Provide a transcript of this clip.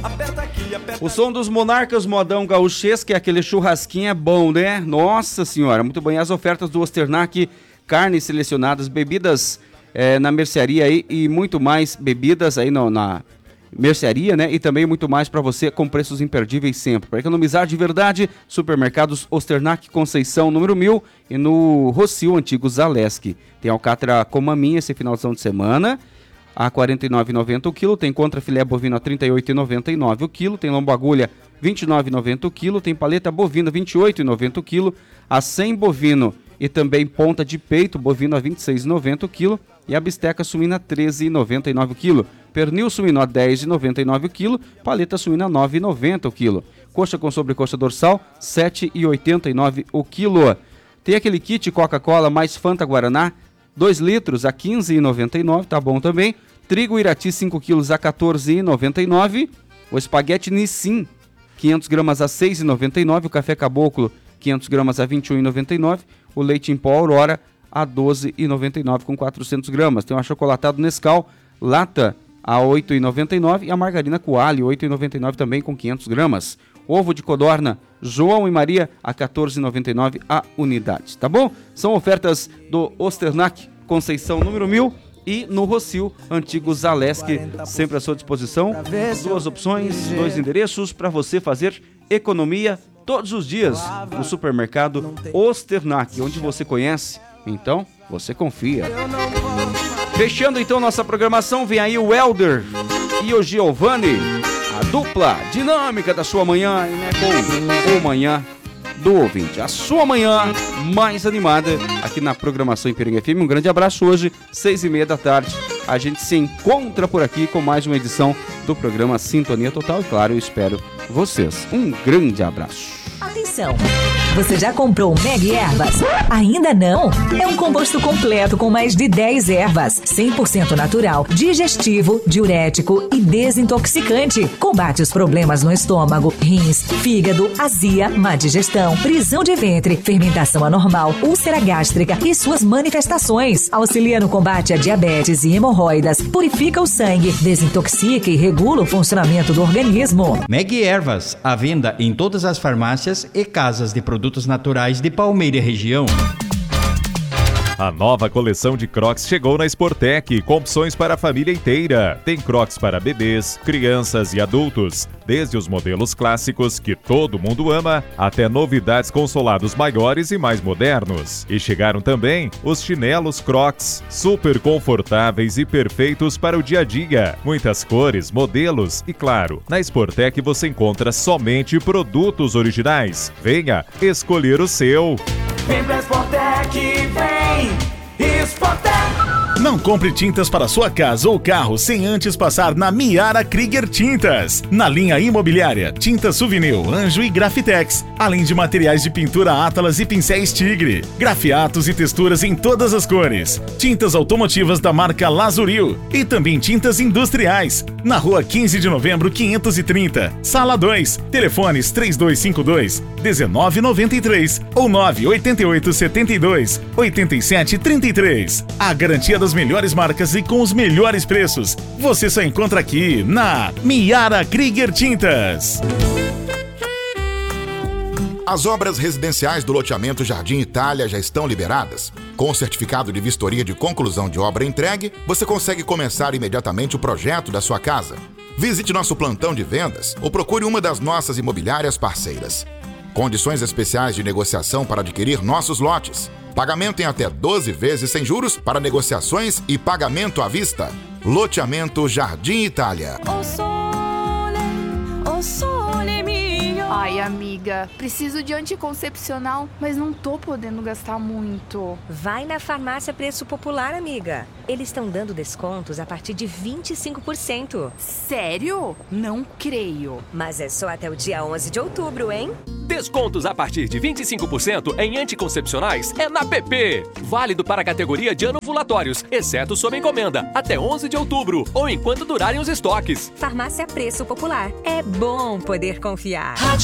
O som dos Monarcas, modão gaúchês, que é aquele churrasquinho é bom, né? Nossa senhora, muito bem. As ofertas do Osternac, carnes selecionadas, bebidas na mercearia aí e muito mais bebidas aí na mercearia, né? E também muito mais para você com preços imperdíveis sempre. Para economizar de verdade, supermercados Osternac Conceição número 1000 e no Rocio Antigo Zaleski. Tem alcatra com maminha esse finalzão de semana a R$ 49,90 o quilo, tem contrafilé bovino a R$ 38,99 o quilo, tem lombo agulha R$ 29,90 o quilo, tem paleta bovina R$ 28,90 o quilo, a 100 bovino e também ponta de peito bovino a R$ 26,90 o quilo e a bisteca suína R$ 13,99 o quilo, pernil suíno a R$ 10,99 o quilo, paleta suína R$ 9,90 o quilo, coxa com sobrecoxa dorsal R$ 7,89 o quilo. Tem aquele kit Coca-Cola mais Fanta Guaraná 2 litros a R$ 15,99, tá bom também. Trigo Irati 5 quilos a R$ 14,99. O espaguete Nissin 500 gramas a R$ 6,99. O café Caboclo 500 gramas a R$ 21,99. O leite em pó Aurora a R$ 12,99 com 400 gramas. Tem um achocolatado Nescau lata a R$ 8,99 e a margarina Coalho R$ 8,99 também com 500 gramas. Ovo de codorna João e Maria a R$ 14,99 a unidade, tá bom? São ofertas do Osternac Conceição número 1000 e no Rocio Antigo Zaleski, sempre à sua disposição. 2 opções, 2 endereços para você fazer economia todos os dias no supermercado Osternac, onde você conhece, então você confia. Fechando então nossa programação, vem aí o Helder e o Giovanni, a dupla dinâmica da sua manhã, né, com o Manhã do Ouvinte. A sua manhã mais animada aqui na programação Ipiranga FM. Um grande abraço hoje, 6h30 da tarde. A gente se encontra por aqui com mais uma edição do programa Sintonia Total. E claro, eu espero vocês. Um grande abraço. Atenção! Você já comprou o Meg Ervas? Ainda não? É um composto completo com mais de 10 ervas, 100% natural, digestivo, diurético e desintoxicante. Combate os problemas no estômago, rins, fígado, azia, má digestão, prisão de ventre, fermentação anormal, úlcera gástrica e suas manifestações. Auxilia no combate a diabetes e hemorroidas, purifica o sangue, desintoxica e regula o funcionamento do organismo. Meg Ervas, à venda em todas as farmácias e casas de produtos naturais de Palmeira região. A nova coleção de Crocs chegou na Sportec, com opções para a família inteira. Tem Crocs para bebês, crianças e adultos, desde os modelos clássicos que todo mundo ama, até novidades com solados maiores e mais modernos. E chegaram também os chinelos Crocs, super confortáveis e perfeitos para o dia a dia. Muitas cores, modelos e, claro, na Sportec você encontra somente produtos originais. Venha escolher o seu. Vem pra Sportec, vem! Sportec! Não compre tintas para sua casa ou carro sem antes passar na Miara Krieger Tintas. Na linha imobiliária, tintas Souvenir, Anjo e Grafitex, além de materiais de pintura Atlas e pincéis Tigre, grafiatos e texturas em todas as cores, tintas automotivas da marca Lazuril e também tintas industriais. Na rua 15 de novembro 530, sala 2, telefones 3252-1993 ou 98872-8733. A garantia das melhores marcas e com os melhores preços. Você só encontra aqui na Miara Krieger Tintas. As obras residenciais do loteamento Jardim Itália já estão liberadas. Com o certificado de vistoria de conclusão de obra entregue, você consegue começar imediatamente o projeto da sua casa. Visite nosso plantão de vendas ou procure uma das nossas imobiliárias parceiras. Condições especiais de negociação para adquirir nossos lotes. Pagamento em até 12 vezes sem juros para negociações e pagamento à vista. Loteamento Jardim Itália. Ai, amiga, preciso de anticoncepcional, mas não tô podendo gastar muito. Vai na Farmácia Preço Popular, amiga. Eles estão dando descontos a partir de 25%. Sério? Não creio. Mas é só até o dia 11 de outubro, hein? Descontos a partir de 25% em anticoncepcionais é na PP. Válido para a categoria de anovulatórios, exceto sob encomenda, até 11 de outubro ou enquanto durarem os estoques. Farmácia Preço Popular. É bom poder confiar.